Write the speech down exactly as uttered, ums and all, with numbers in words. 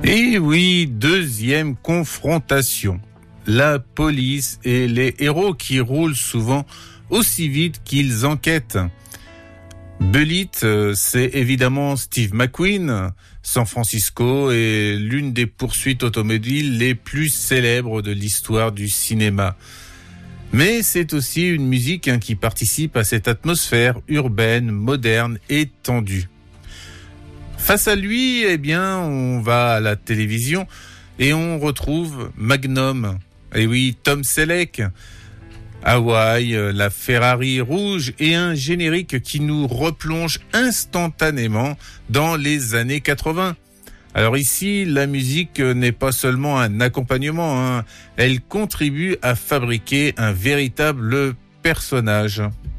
Et oui, deuxième confrontation. La police et les héros qui roulent souvent aussi vite qu'ils enquêtent. Bullitt, c'est évidemment Steve McQueen. San Francisco est l'une des poursuites automobiles les plus célèbres de l'histoire du cinéma. Mais c'est aussi une musique hein, qui participe à cette atmosphère urbaine, moderne et tendue. Face à lui, eh bien, on va à la télévision et on retrouve Magnum. Et oui, Tom Selleck, Hawaï, la Ferrari rouge et un générique qui nous replonge instantanément dans les années quatre-vingts. Alors ici, la musique n'est pas seulement un accompagnement, hein, elle contribue à fabriquer un véritable personnage.